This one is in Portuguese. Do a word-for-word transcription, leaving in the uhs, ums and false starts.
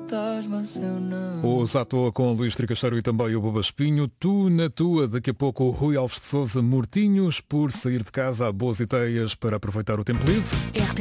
estás, mas eu não. Os à toa com Luís Tricacheiro e também o Boba Espinho. Tu na tua, daqui a pouco o Rui Alves de Sousa, mortinhos por sair de casa, há boas ideias para aproveitar o tempo livre.